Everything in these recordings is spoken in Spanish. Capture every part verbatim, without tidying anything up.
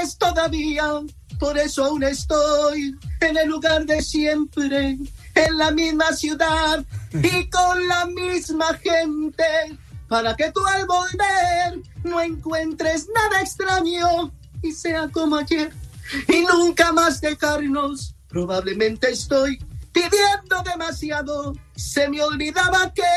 entiendes todavía, por eso aún estoy en el lugar de siempre, en la misma ciudad y con la misma gente, para que tú al volver no encuentres nada extraño y sea como ayer y nunca más dejarnos. Probablemente estoy pidiendo demasiado, se me olvidaba que,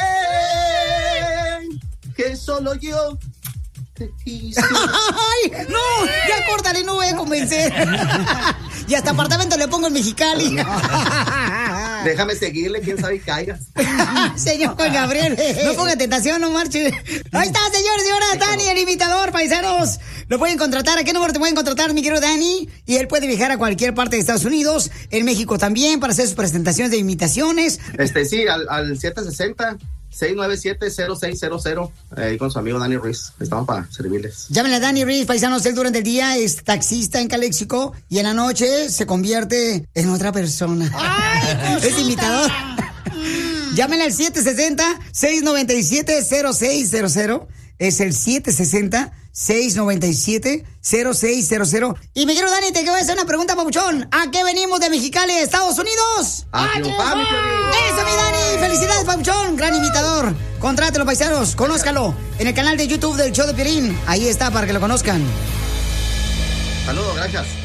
que solo yo te quise. ¡Ay! ¡No! Ya córtale, no voy a convencer. Y hasta apartamento le pongo en Mexicali. Déjame seguirle, quién sabe y caigas. Señor Juan Gabriel, no ponga tentación, no marche. Ahí está, señores, señoras, Dani, el imitador, paisanos. Lo pueden contratar. ¿A qué número te pueden contratar, mi querido Dani? Y él puede viajar a cualquier parte de Estados Unidos, en México también, para hacer sus presentaciones de imitaciones. Este, sí, al, al siete sesenta, seis nueve siete, cero seis cero cero, ahí con su amigo Dani Ruiz. Estamos para servirles. Llámenle a Dani Ruiz, paisanos. Él durante el día es taxista en Calexico y en la noche se convierte en otra persona. ¡Ay, es imitador. Llámenle al siete sesenta, seis noventa y siete, cero seis cero cero. Es el siete sesenta, seis noventa y siete, cero seis cero cero. Y mi querido Dani, te quiero hacer una pregunta, papuchón. ¿A qué venimos de Mexicali, Estados Unidos? ¡A triunfar, mi querido! ¡Eso, mi Dani! ¡Felicidades, papuchón! Gran imitador. Contrátelo, paisanos. Conózcalo en el canal de YouTube del Show de Piolín. Ahí está, para que lo conozcan. Saludos, gracias.